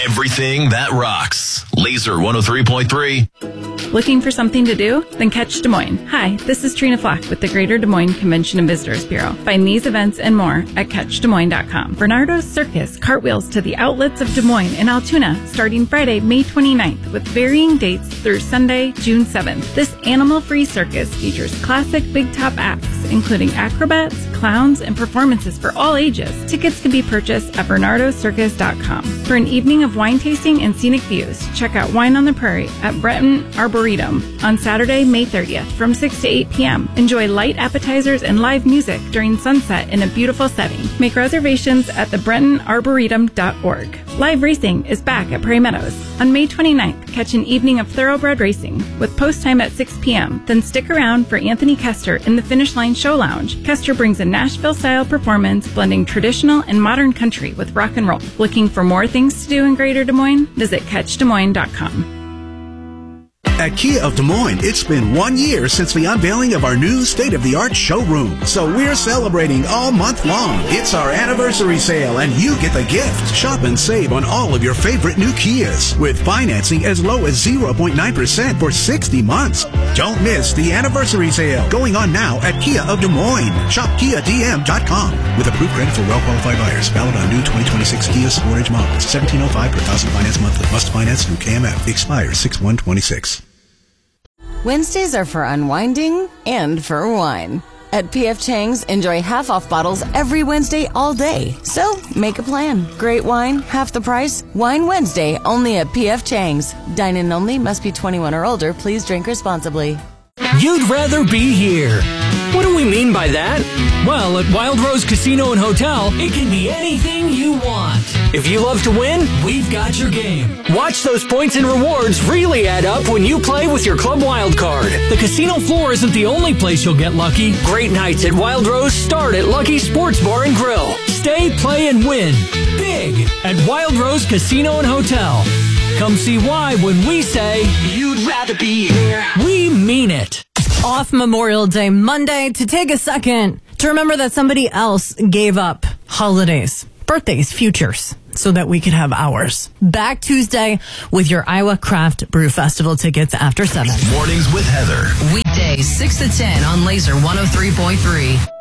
everything that rocks. Laser 103.3. Looking for something to do? Then catch Des Moines. Hi, this is Trina Flock with the Greater Des Moines Convention and Visitors Bureau. Find these events and more at CatchDesMoines.com. Bernardo's Circus cartwheels to the outlets of Des Moines and Altoona starting Friday, May 29th with varying dates through Sunday, June 7th. This animal-free circus features classic big top acts, including acrobats, clowns, and performances for all ages. Tickets can be purchased at BernardoCircus.com. For an evening of wine tasting and scenic views, check out Wine on the Prairie at Breton Arboretum on Saturday, May 30th from 6 to 8 p.m. Enjoy light appetizers and live music during sunset in a beautiful setting. Make reservations at thebretonarboretum.org. Live racing is back at Prairie Meadows. On May 29th, catch an evening of thoroughbred racing with post time at 6 p.m. Then stick around for Anthony Kester in the Finish Line Show Lounge. Kester brings a Nashville-style performance blending traditional and modern country with rock and roll. Looking for more things to do in Greater Des Moines? Visit CatchDesMoines.com. At Kia of Des Moines, it's been 1 year since the unveiling of our new state-of-the-art showroom. So we're celebrating all month long. It's our anniversary sale, and you get the gift. Shop and save on all of your favorite new Kias with financing as low as 0.9% for 60 months. Don't miss the anniversary sale going on now at Kia of Des Moines. Shop KiaDM.com with approved credit for well-qualified buyers. Valid on new 2026 Kia Sportage models. $1,705 per thousand finance monthly. Must finance through KMF. Expires 6/1/26. Wednesdays are for unwinding and for wine. At P.F. Chang's, enjoy half-off bottles every Wednesday all day. So, make a plan. Great wine, half the price. Wine Wednesday, only at P.F. Chang's. Dine-in only, must be 21 or older. Please drink responsibly. You'd rather be here. What do we mean by that? Well, at Wild Rose Casino and Hotel, it can be anything you want. If you love to win, we've got your game. Watch those points and rewards really add up when you play with your Club Wild card. The casino floor isn't the only place you'll get lucky. Great nights at Wild Rose start at Lucky Sports Bar and Grill. Stay, play, and win big at Wild Rose Casino and Hotel. Come see why when we say, you'd rather be here. We mean it. Off Memorial Day Monday to take a second to remember that somebody else gave up holidays, birthdays, futures, so that we could have ours. Back Tuesday with your Iowa Craft Brew Festival tickets after 7. Mornings with Heather. Weekdays 6 to 10 on Laser 103.3.